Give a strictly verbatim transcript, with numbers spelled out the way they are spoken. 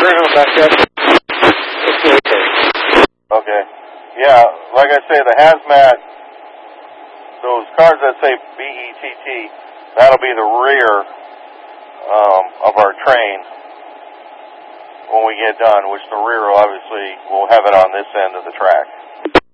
I'll back up. Okay. Yeah, like I say, the hazmat, those cars that say B E T T, that'll be the rear um, of our train when we get done, which the rear, obviously, will have it on this end of the track.